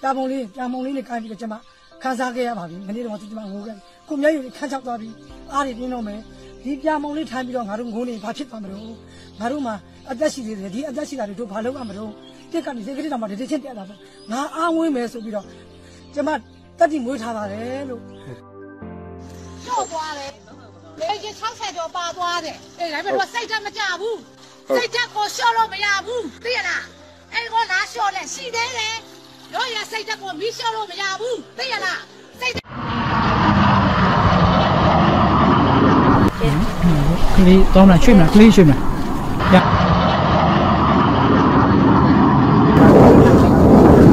လေးနဲ့ကိုင်းပြီးတော့ကျွန်မခန်းစားခဲ့ရပါပြီမနေ့တော့ကျွန်မငိုခဲ့ကိုမြတ်ယူခန်းချောက်သွားပြီးအားတွေပြင်းတော့မယ်ဒီပြာမုံလေးထိုင်ပြီးတော့ငါတို့ငိုနေဘာဖြစ်သွားမလို့ငါတို့မှာအသက်ရှိသေးတယ်ဒီအသက်ရှိတာတွေတို့ဘာလုပ်ရမလို့တက်ကနေစိတ်ကလေးတောင်မှတတိချင်းတက်လာတော့ငါအားဝင်းမယ်ဆိုပြီးတော့ကျွန်မတက်တိမွေးထားပါတယ်လို့တော့သွားတယ်လေကြီး60ကျော်ပါသွားတယ်အေးဒါပေမဲ့စိတ်တက်မကြဘူးစိတ်တက်ကိုလျှော့လို့မရဘူးသိရလားအဲ့ကောလားလျှော့လဲရှိသေးတယ်တို့ရစိတ်တက်ကိုမီးလျှော့လို့မရဘူးသိရလားစိတ်ကလေးတောင်းလာရွှေ့မလားကလေးရွှေ့မလား